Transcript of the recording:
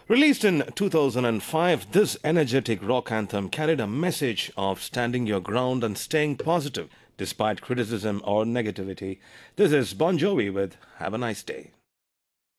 Released in 2005, this energetic rock anthem carried a message of standing your ground and staying positive despite criticism or negativity. This is Bon Jovi with Have a Nice Day.